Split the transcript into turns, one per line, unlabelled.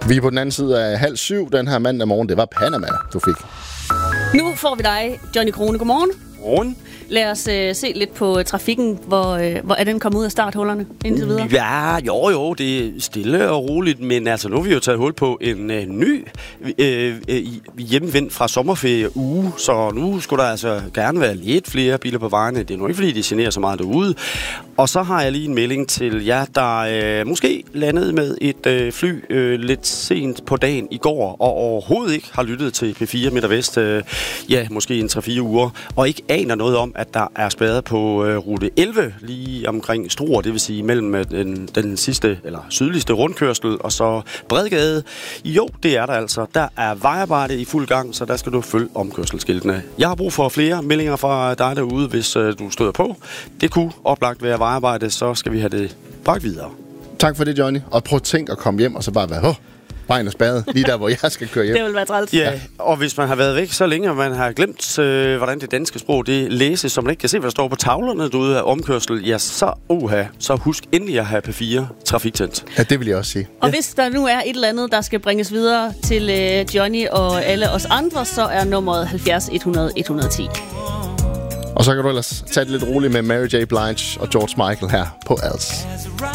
Vi er på den anden side af 6:30 den her mandag morgen. Det var Panama, du fik.
Nu får vi dig, Johnny Krone. Godmorgen.
Godmorgen.
Lad os se lidt på trafikken. Hvor er den kommet ud af starthullerne indtil videre?
Ja, jo, det er stille og roligt, men altså nu har vi jo taget hul på en ny hjemvendt fra sommerferie uge, så nu skulle der altså gerne være lidt flere biler på vejene. Det er nu ikke, fordi de generer så meget derude. Og så har jeg lige en melding til jer, der måske landede med et fly lidt sent på dagen i går, og overhovedet ikke har lyttet til P4 Midt og Vest, måske en 3-4 uger, og ikke aner noget om, at der er spærret på rute 11, lige omkring Struer, det vil sige mellem den sidste, eller sydligste rundkørsel, og så Bredgade. Jo, det er der altså. Der er vejarbejde i fuld gang, så der skal du følge omkørselsskiltene. Jeg har brug for flere meldinger fra dig derude, hvis du støder på. Det kunne oplagt være vejarbejde, så skal vi have det bragt videre.
Tak for det, Johnny. Og prøv at tænke at komme hjem, og så bare være... vejen er spadet, lige der, hvor jeg skal køre hjem.
Det vil være træls.
Ja, og hvis man har været væk så længe, og man har glemt, hvordan det danske sprog det læses, så man ikke kan se, hvad der står på tavlerne derude af omkørsel, ja, så husk endelig at have P4 trafiktændt.
Ja, det vil jeg også sige.
Og hvis der nu er et eller andet, der skal bringes videre til Johnny og alle os andre, så er nummeret 70 100 110.
Og så kan du ellers tage det lidt roligt med Mary J. Blige og George Michael her på Als.